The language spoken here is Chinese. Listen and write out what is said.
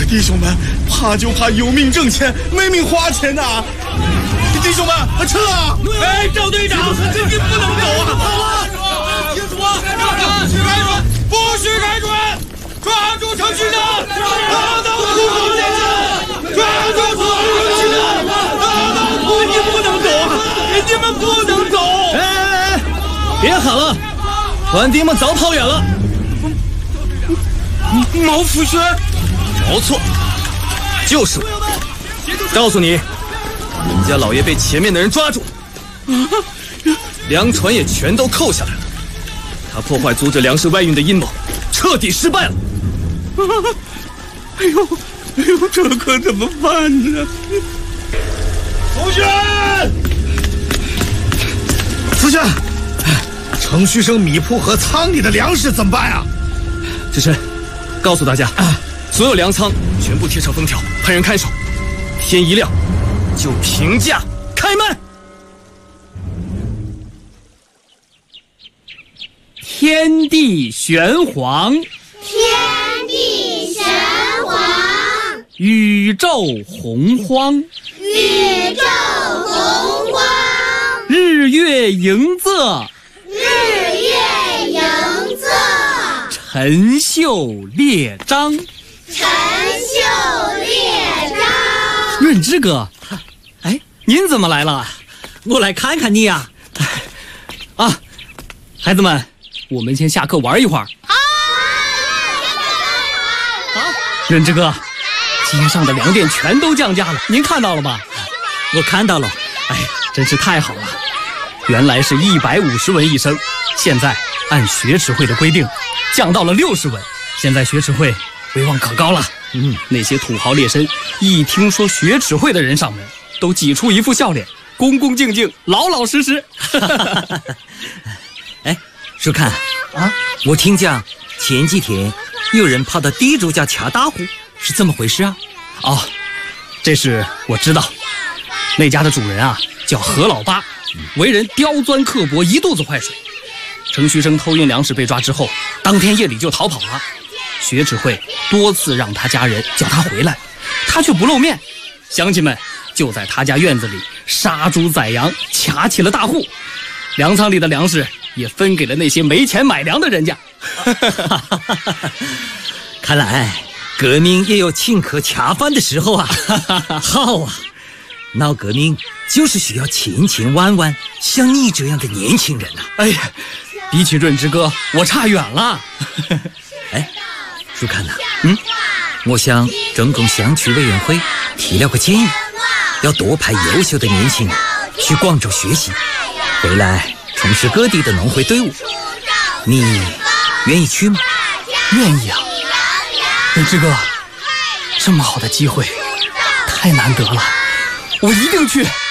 可弟兄们，怕就怕有命挣钱，没命花钱呐！弟兄们，撤！ 哎，赵队长，你不能走啊！好啊！听说，不许开船！抓住程序长！打倒土豪劣绅！抓住土豪劣绅！打倒土豪！你不能走啊！你们不能走！ 哎，别喊了，船丁们早跑远了。 毛福轩， 没错，就是我。告诉你，人家老爷被前面的人抓住，粮船也全都扣下来了。他破坏阻止粮食外运的阴谋彻底失败了。 哎呦，这可怎么办呢？ 福轩， 福轩，程旭生米铺和仓里的粮食怎么办啊？ 只是告诉大家，所有粮仓全部贴上封条，派人看守。天一亮就平价开卖。 天地玄黄， 天地玄黄， 宇宙洪荒， 宇宙洪荒， 日月盈仄， 日月盈仄， 辰宿列张， 辰宿列张。 润之哥，哎，您怎么来了？ 我来看看你呀。 啊，孩子们，我们先下课玩一会儿。 好， 润之哥，街上的粮店全都降价了，您看到了吧？ 我看到了。 哎，真是太好了！原来是150文一升，现在按学池会的规定，降到了60文。现在学池会威望可高了。那些土豪劣绅一听说学池会的人上门，都挤出一副笑脸，恭恭敬敬，老老实实。 哎，叔看啊，我听讲前几天有人跑到地主家掐大户，是怎么回事啊？ 哦，这事我知道。那家的主人啊叫何老八，为人刁钻刻薄，一肚子坏水。程旭生偷运粮食被抓之后，当天夜里就逃跑了。学池会多次让他家人叫他回来，他却不露面。乡亲们就在他家院子里杀猪宰羊，掐起了大户。粮仓里的粮食也分给了那些没钱买粮的人家。 看来革命也有顷刻恰饭的时候啊！好啊，闹革命就是需要千千万万像你这样的年轻人啊！ 哎呀，比起润之哥，我差远了。 哎，叔看呐，我想中共乡区委员会提了个建议，要多派优秀的年轻人去广州学习，回来从事各地的农会队伍。你愿意去吗？ 愿意啊，润之哥，这么好的机会太难得了，我一定去。